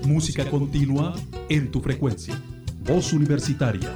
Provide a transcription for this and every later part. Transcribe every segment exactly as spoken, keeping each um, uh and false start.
Música continua en tu frecuencia. Voz Universitaria.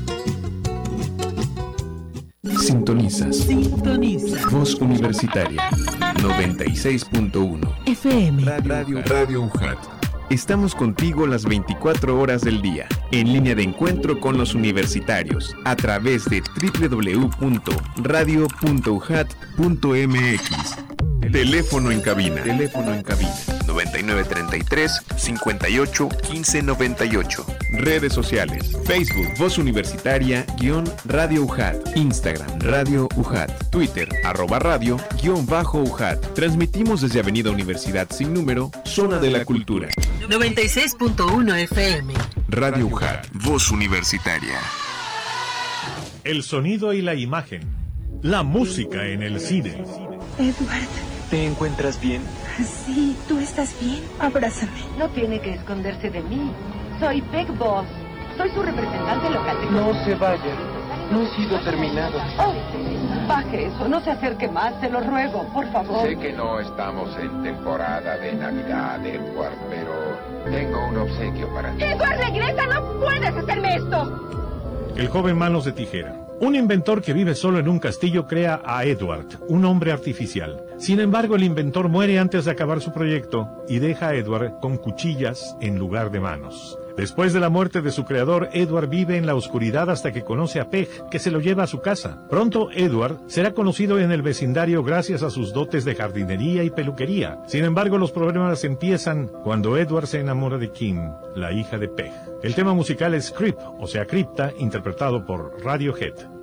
Sintonizas. Sintoniza. Voz Universitaria. noventa y seis punto uno. F M. Radio, Radio U J A T. Estamos contigo las veinticuatro horas del día, en línea de encuentro con los universitarios, a través de doble u doble u doble u punto radio punto u j a t punto m x. Teléfono en cabina. Teléfono en cabina. noventa y nueve treinta y tres, cincuenta y ocho, quince noventa y ocho. Redes sociales. Facebook, Voz Universitaria, guión Radio U J A T. Instagram, Radio U J A T. Twitter, arroba radio, guión bajo U J A T. Transmitimos desde Avenida Universidad Sin Número, Zona de la Cultura. noventa y seis punto uno F M. Radio U J A T. Voz Universitaria. El sonido y la imagen. La música en el cine. Edward. ¿Te encuentras bien? Sí, ¿tú estás bien? Abrázame. No tiene que esconderse de mí. Soy Big Boss. Soy su representante local. No se vaya. No he sido terminado. Oh, baje eso. No se acerque más. Se lo ruego, por favor. Sé que no estamos en temporada de Navidad, Edward, pero tengo un obsequio para ti. ¡Edward, regresa! ¡No puedes hacerme esto! El joven Manos de Tijera. Un inventor que vive solo en un castillo crea a Edward, un hombre artificial. Sin embargo, el inventor muere antes de acabar su proyecto y deja a Edward con cuchillas en lugar de manos. Después de la muerte de su creador, Edward vive en la oscuridad hasta que conoce a Peg, que se lo lleva a su casa. Pronto, Edward será conocido en el vecindario gracias a sus dotes de jardinería y peluquería. Sin embargo, los problemas empiezan cuando Edward se enamora de Kim, la hija de Peg. El tema musical es Creep, o sea, Cripta, interpretado por Radiohead.